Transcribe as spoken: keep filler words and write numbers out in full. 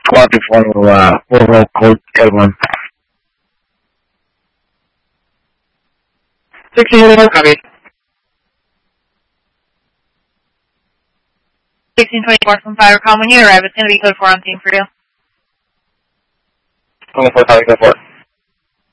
twenty-four, uh, four roll code, Edwin. sixteen, copy. sixteen twenty-four from Firacom. When you arrive, it's going to be code four on team for you. twenty-four, copy, code four.